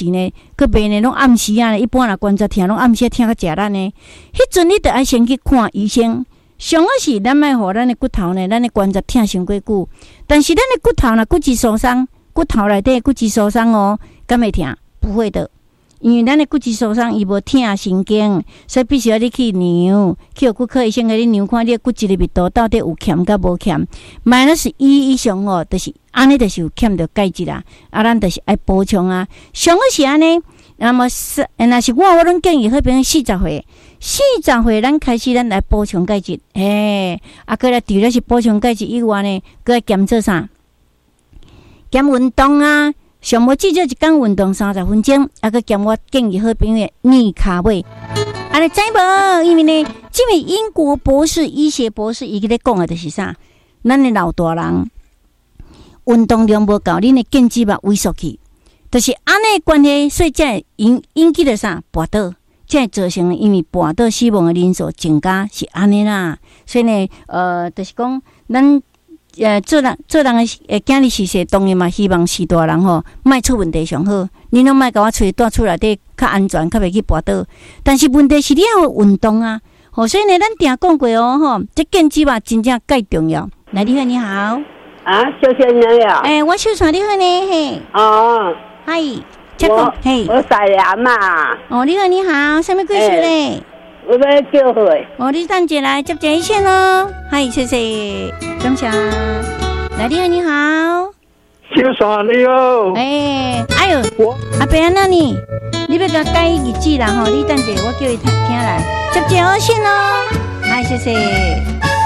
时呢，佮病呢拢暗时啊，一般若关节疼拢暗时疼较食力呢。迄阵你得爱先去看医生。上好是咱莫互咱的骨头呢，咱的关节疼伤过久。但是咱的骨头若骨质疏松，骨头内底骨质疏松哦，敢会疼？不会的。因为咱的骨质疏松，伊无疼神经，所以必须要你去量，去有骨科医生给你量看你的骨质的密度到底有欠甲无欠。-1以上哦，就是安尼，就是有欠着钙质啦。咱就是爱补充啊。上好是安尼，那么若是我拢建议迄边40岁咱开始咱来补充钙质。过来除了是补充钙质以外呢，搁来减做啥？减运动啊。上无至少一天运动30分钟，搁减我建议好朋友逆卡位。你知无？因为呢，这位英国博士、医学博士，伊咧讲的就是啥？咱的老大人运动量无够，恁的腱肌肉萎缩去，就是安尼关系，所以才会引起了啥？跋倒，才会造成因为跋倒死亡的人数增加，是安尼啦。所以呢，就是讲咱。做人的囝日是说，当然嘛，希望是大人吼，莫出问题上好。你拢莫甲我带厝内底较安全，较袂去跋倒。但是问题是你要有运动啊，所以呢，咱定讲过哦，吼，这腱肌肉真正介重要。来，你好，你好。 小仙人呀。 我小传你好呢，嘿。 哦。 嗨，嘿。 我晒牙嘛。 你好，你好，什么贵姓嘞？ 我要叫回。 你等下来接一线哦。嗨，谢谢，感谢。来，你好，你好。 小传你好。 哎呦，阿伯安那呢？你要甲改日子啦吼？你等下我叫伊听来，接一线哦。嗨，谢谢。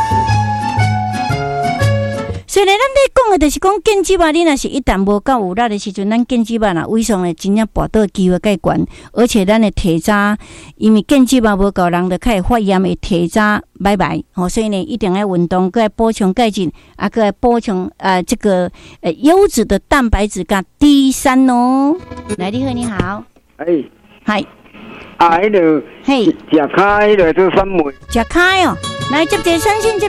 所以呢，咱咧讲的就是讲腱肌肉，你若是一旦无够有力的时阵，咱腱肌肉若萎缩咧，真正跋倒机会介悬，而且咱的体渣，因为腱肌肉无够，人就开始发炎的体渣拜拜。所以呢，一定要运动，佮来补充钙质，佮来补充这个优质的蛋白质甲 D3哦。来，你好，你好。嗨。 迄个。嘿。食开迄个做什么？ 食开哦，来接一个先生。